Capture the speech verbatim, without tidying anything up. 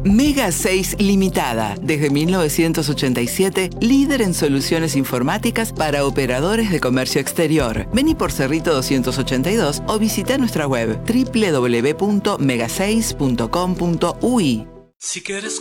Mega seis Limitada, desde mil novecientos ochenta y siete, líder en soluciones informáticas para operadores de comercio exterior. Vení por Cerrito doscientos ochenta y dos o visita nuestra web doble u doble u doble u punto mega seis punto com punto u i. Si quieres